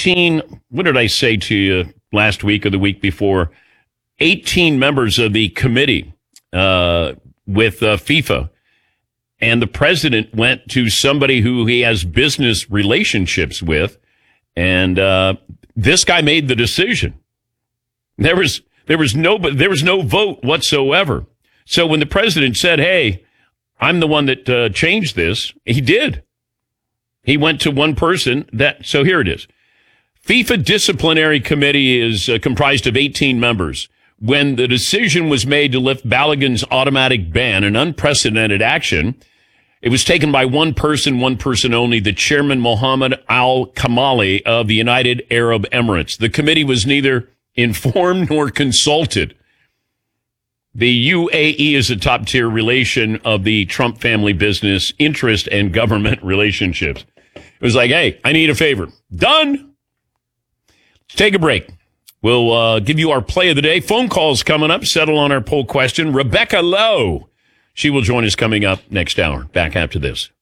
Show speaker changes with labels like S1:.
S1: 18, what did I say to you last week or the week before? 18 members of the committee with FIFA. And the president went to somebody who he has business relationships with. And this guy made the decision. There was no vote whatsoever. So when the president said, hey, I'm the one that changed this, he did. He went to one person so here it is. FIFA disciplinary committee is comprised of 18 members. When the decision was made to lift Balogun's automatic ban, an unprecedented action, it was taken by one person only, the chairman, Mohammed Al-Kamali of the United Arab Emirates. The committee was neither informed nor consulted. The UAE is a top-tier relation of the Trump family business interest and government relationships. It was like, hey, I need a favor. Done. Let's take a break. We'll give you our play of the day. Phone calls coming up. Settle on our poll question. Rebecca Lowe. She will join us coming up next hour. Back after this.